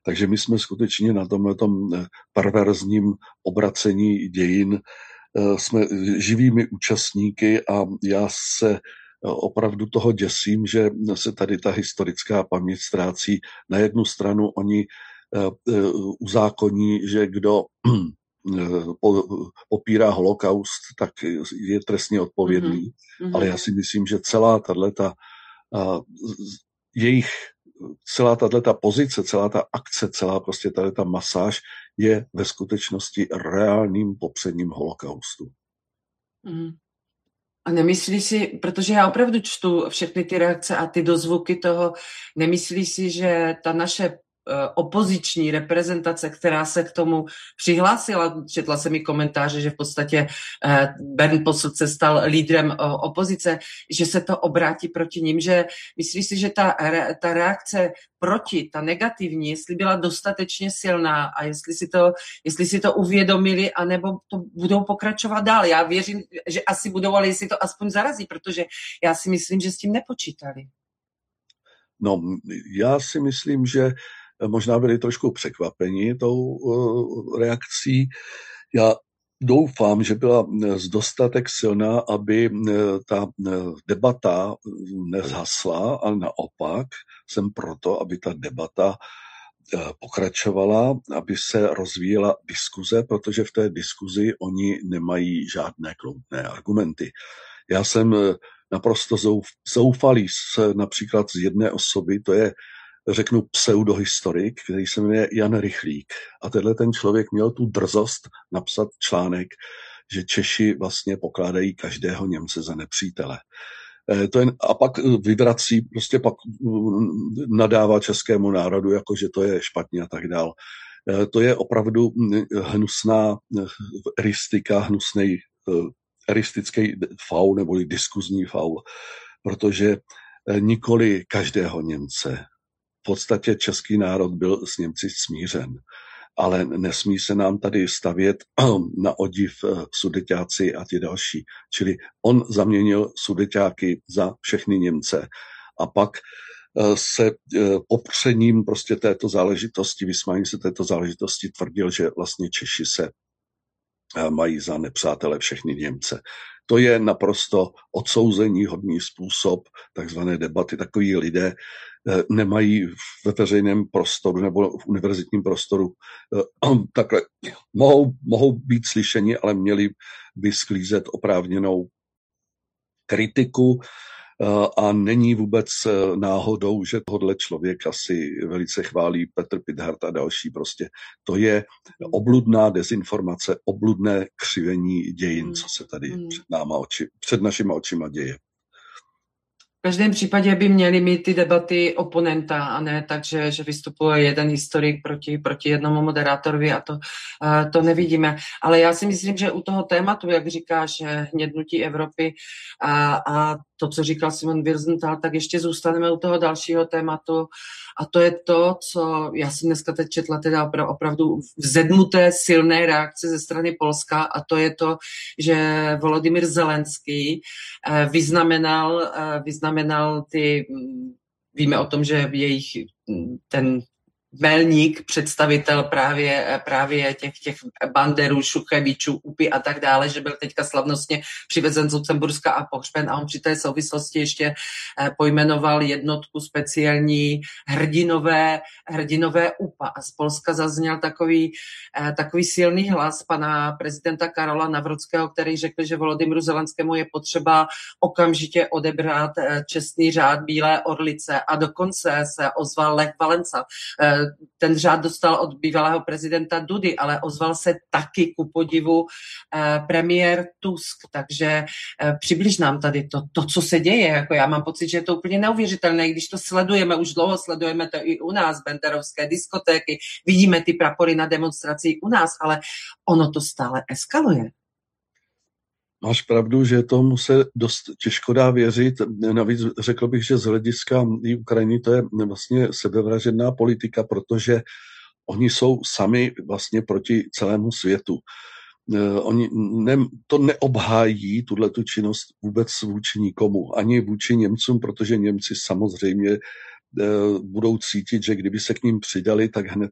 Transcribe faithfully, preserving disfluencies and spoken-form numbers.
Takže my jsme skutečně na tomhletom perverzním obracení dějin jsme živými účastníky a já se opravdu toho děsím, že se tady ta historická paměť ztrácí. Na jednu stranu oni uzákoní, že kdo popírá holokaust, tak je trestně odpovědný. Mm-hmm. Ale já si myslím, že celá tato jejich celá tato pozice, celá ta akce, celá prostě tato masáž je ve skutečnosti reálným popřením holokaustu. Mm. A nemyslíš si, protože já opravdu čtu všechny ty reakce a ty dozvuky toho, nemyslíš si, že ta naše opoziční reprezentace, která se k tomu přihlásila, četla se mi komentáře, že v podstatě Bernd Posselt se stal lídrem opozice, že se to obrátí proti ním, že myslíš si, že ta, ta reakce proti, ta negativní, jestli byla dostatečně silná a jestli si to, jestli si to uvědomili, anebo to budou pokračovat dál. Já věřím, že asi budou, ale jestli to aspoň zarazí, protože já si myslím, že s tím nepočítali. No, já si myslím, že možná byli trošku překvapeni tou uh, reakcí. Já doufám, že byla dostatek silná, aby uh, ta uh, debata nezhasla, ale naopak jsem proto, aby ta debata uh, pokračovala, aby se rozvíjela diskuze, protože v té diskuzi oni nemají žádné kloudné argumenty. Já jsem uh, naprosto zouf, zoufalý z, například z jedné osoby, to je řeknu pseudohistorik, který se jmenuje Jan Rychlík. A tenhle ten člověk měl tu drzost napsat článek, že Češi vlastně pokládají každého Němce za nepřítele. E, to je, a pak vyvrací, prostě pak nadává českému národu, jako že to je špatně a tak dál. E, to je opravdu hnusná eristika, hnusnej eristický faul neboli diskuzní faul, protože nikoli každého Němce. V podstatě český národ byl s Němci smířen, ale nesmí se nám tady stavět na odiv Sudeťáci a ti další. Čili on zaměnil Sudeťáky za všechny Němce a pak se popřením prostě této záležitosti, vysmání se této záležitosti tvrdil, že vlastně Češi se mají za nepřátele všechny Němce. To je naprosto odsouzení hodný způsob takzvané debaty. Takoví lidé nemají ve veřejném prostoru nebo v univerzitním prostoru takhle mohou, mohou být slyšeni, ale měli by sklízet oprávněnou kritiku a není vůbec náhodou, že tohle člověka si velice chválí Petr Pithart a další. Prostě to je obludná dezinformace, obludné křivení dějin, co se tady před náma oči, před našima očima děje. V každém případě by měly mít ty debaty oponenta a ne tak, že, že vystupuje jeden historik proti, proti jednomu moderátorovi a to, uh, to nevidíme. Ale já si myslím, že u toho tématu, jak říkáš, hnědnutí Evropy a, a to, co říkal Simon Wiesenthal, tak ještě zůstaneme u toho dalšího tématu a to je to, co já jsem dneska teď četla teda opravdu vzedmuté silné reakce ze strany Polska a to je to, že Volodymyr Zelenský vyznamenal, vyznamenal ty, víme o tom, že jejich ten Melník, představitel právě, právě těch, těch Banderů, Šuchevičů, Upy a tak dále, že byl teďka slavnostně přivezen z Lucemburska a pohřben a on při té souvislosti ještě pojmenoval jednotku speciální hrdinové, hrdinové Upa a z Polska zazněl takový, takový silný hlas pana prezidenta Karola Nawrockiho, který řekl, že Volodymyru Zelenskému je potřeba okamžitě odebrat čestný řád Bílé orlice a dokonce se ozval Lech Valenca. Ten řád dostal od bývalého prezidenta Dudy, ale ozval se taky ku podivu eh, premiér Tusk, takže eh, přibliž nám tady to, to, co se děje. Jako já mám pocit, že je to úplně neuvěřitelné, když to sledujeme, už dlouho sledujeme to i u nás, benderovské diskotéky, vidíme ty prapory na demonstracích u nás, ale ono to stále eskaluje. Máš pravdu, že tomu se dost těžko dá věřit. Navíc řekl bych, že z hlediska Ukrajiny to je vlastně sebevražedná politika, protože oni jsou sami vlastně proti celému světu. Oni ne, to neobhájí, tuhletu činnost vůbec vůči nikomu, ani vůči Němcům, protože Němci samozřejmě budou cítit, že kdyby se k ním přidali, tak hned